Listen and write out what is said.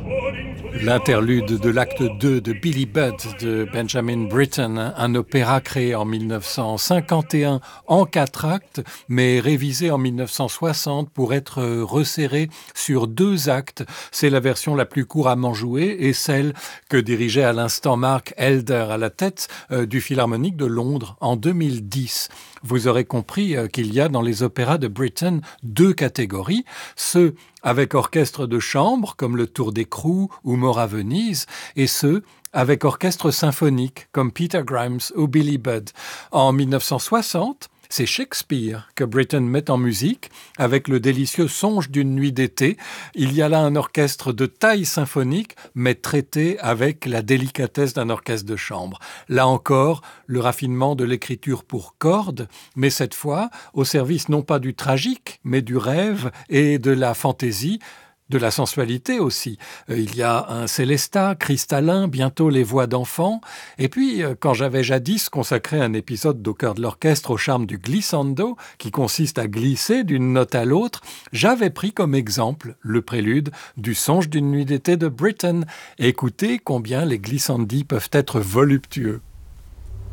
L'interlude de l'acte 2 de Billy Budd de Benjamin Britten, un opéra créé en 1951 en 4 actes, mais révisé en 1960 pour être resserré sur 2 actes. C'est la version la plus couramment jouée et celle que dirigeait à l'instant Mark Elder à la tête du Philharmonique de Londres en 2010. Vous aurez compris qu'il y a dans les opéras de Britten 2 catégories, ceux avec orchestre de chambre, comme le Tour d'Écrou ou Mort à Venise, et ceux avec orchestre symphonique, comme Peter Grimes ou Billy Budd. En 1960, c'est Shakespeare que Britten met en musique avec le délicieux Songe d'une nuit d'été. Il y a là un orchestre de taille symphonique, mais traité avec la délicatesse d'un orchestre de chambre. Là encore, le raffinement de l'écriture pour cordes, mais cette fois au service non pas du tragique, mais du rêve et de la fantaisie, de la sensualité aussi. Il y a un Célestat cristallin, bientôt les voix d'enfants. Et puis, quand j'avais jadis consacré un épisode d'Au cœur de l'orchestre au charme du glissando, qui consiste à glisser d'une note à l'autre, j'avais pris comme exemple le prélude du Songe d'une nuit d'été de Britten. Écoutez combien les glissandi peuvent être voluptueux.